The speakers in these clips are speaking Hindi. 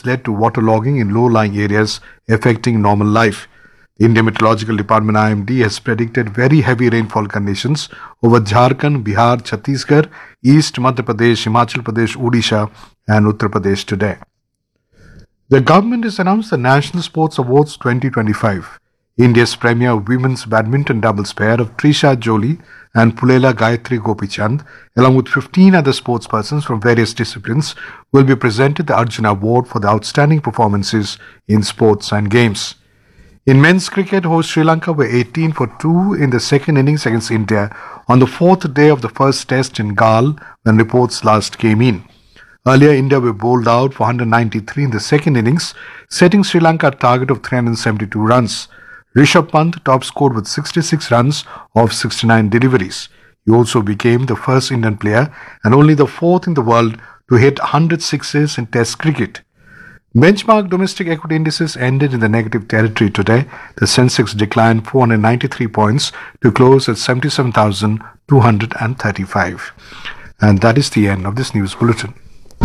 has led to waterlogging in low-lying areas affecting normal life. The Indian Meteorological Department IMD has predicted very heavy rainfall conditions over Jharkhand, Bihar, Chhattisgarh, East Madhya Pradesh, Himachal Pradesh, Odisha and Uttar Pradesh today. The government has announced the National Sports Awards 2025. India's premier women's badminton doubles pair of Trisha Jolie and Pulela Gayatri Gopichand, along with 15 other sportspersons from various disciplines, will be presented the Arjuna Award for the outstanding performances in sports and games. In men's cricket, host Sri Lanka were 18 for 2 in the second innings against India on the fourth day of the first test in Galle when reports last came in. Earlier, India were bowled out for 193 in the second innings, setting Sri Lanka a target of 372 runs. Rishabh Pant top scored with 66 runs of 69 deliveries. He also became the first Indian player and only the fourth in the world to hit 100 sixes in Test cricket. Benchmark domestic equity indices ended in the negative territory today. The Sensex declined 493 points to close at 77,235. And that is the end of this news bulletin.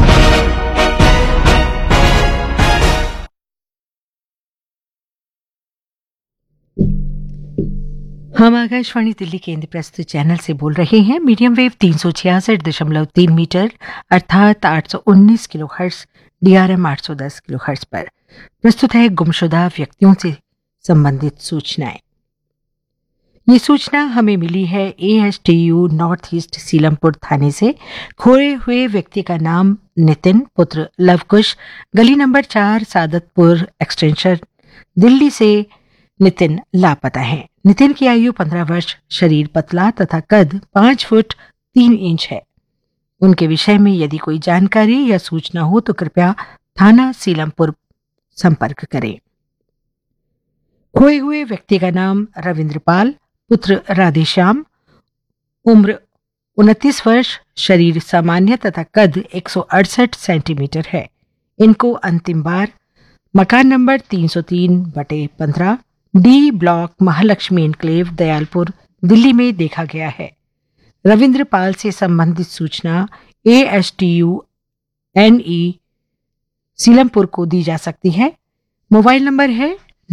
हम आकाशवाणी दिल्ली केंद्र प्रस्तुत चैनल से बोल रहे हैं। मीडियम वेव 366.3 मीटर अर्थात 819 किलोहर्ट्ज, DRM 810 किलोहर्ट्ज पर प्रस्तुत है गुमशुदा व्यक्तियों से संबंधित सूचनाएं। ये सूचना हमें मिली है ASTU नॉर्थ ईस्ट सीलमपुर थाने से। खोए हुए व्यक्ति का नाम नितिन पुत्र लवकुश, गली नंबर 4 सादतपुर एक्सटेंशन दिल्ली से नितिन लापता है। नितिन की आयु 15 वर्ष, शरीर पतला तथा कद 5 फुट 3 इंच है। उनके विषय में यदि कोई जानकारी या सूचना हो तो कृपया थाना सीलमपुर संपर्क करें। खोए हुए व्यक्ति का नाम रविंद्रपाल पुत्र राधेश्याम, उम्र 29 वर्ष, शरीर सामान्य तथा कद 168 सेंटीमीटर है। इनको अंतिम बार मकान number 303/15 D block Mahalakshmi enclave Dayalpur Delhi में देखा गया है। रविंद्र पाल से संबंधित सूचना ASTU NE सीलमपुर को दी जा सकती है। मोबाइल नंबर है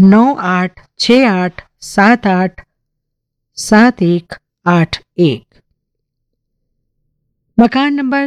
9868787181। मकान नंबर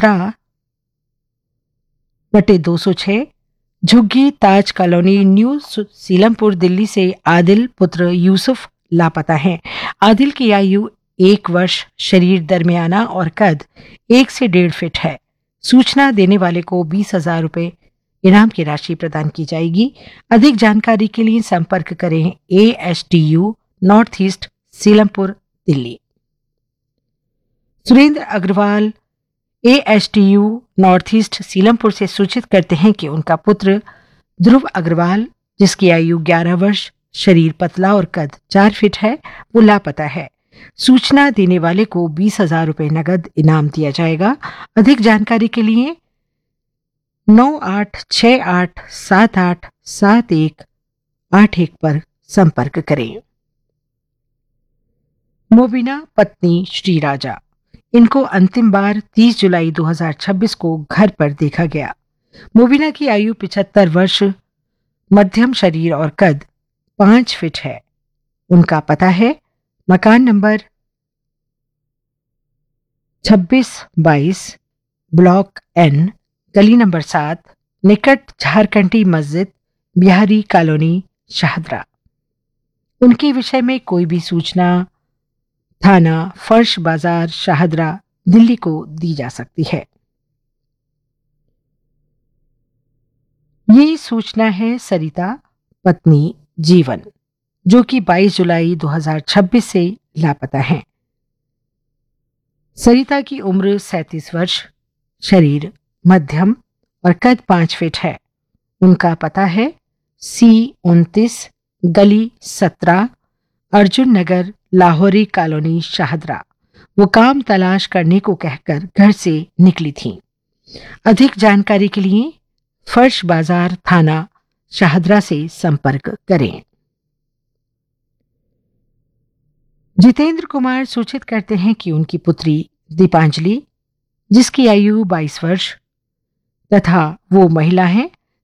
17/206 झुग्गी ताज कॉलोनी न्यू सीलमपुर दिल्ली से आदिल पुत्र यूसुफ लापता है। आदिल की आयु 1 वर्ष, शरीर दरमियाना और कद 1 से 1.5 फीट है। सूचना देने वाले को 20,000 रुपये इनाम की राशि प्रदान की जाएगी। अधिक जानकारी के लिए संपर्क करें ASTU north east Seelampur Delhi. Surendra Agarwal ASTU north east Seelampur से सूचित करते हैं कि उनका पुत्र ध्रुव अग्रवाल, जिसकी आयु 11 वर्ष, शरीर पतला और कद 4 फीट है, वो लापता है। सूचना देने वाले को 20,000 रुपये नगद इनाम दिया जाएगा। अधिक जानकारी के लिए 9868787181 पर संपर्क करें। मोबिना पत्नी श्री राजा, इनको अंतिम बार 30 जुलाई 2026 को घर पर देखा गया। मोबिना की आयु 75 वर्ष, मध्यम शरीर और कद 5 फीट है। उनका पता है मकान नंबर 2622 ब्लॉक N, गली नंबर 7, निकट झारखंडी मस्जिद, बिहारी कॉलोनी, शाहदरा। उनके विषय में कोई भी सूचना थाना फर्श बाजार, शाहदरा, दिल्ली को दी जा सकती है। ये सूचना है सरिता पत्नी जीवन, जो कि 22 जुलाई 2026 से लापता हैं। सरिता की उम्र 37 वर्ष, शरीर मध्यम और कद 5 फीट है। उनका पता है C29 गली 17, अर्जुन नगर, लाहौरी कॉलोनी, शाहदरा। वो काम तलाश करने को कहकर घर से निकली थीं। अधिक जानकारी के लिए फर्श बाजार थाना शाहदरा से संपर्क करें। जितेंद्र कुमार सूचित करते हैं कि उनकी पुत्री दीपांजलि, जिसकी आयु 22 वर्ष तथा वो महिला है,